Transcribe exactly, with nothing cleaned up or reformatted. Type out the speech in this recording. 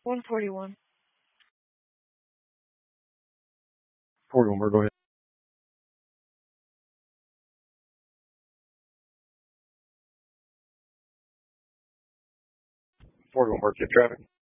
one forty-one. forty-one, Mark, go ahead. forty-one, Mark, get traffic.